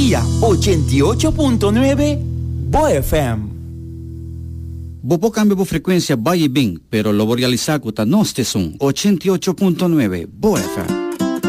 Barranquilla 88.9 Boa FM. Bopo cambio por frecuencia vai bem, pero lo voy a realizar con nuestra 88.9 Boa FM.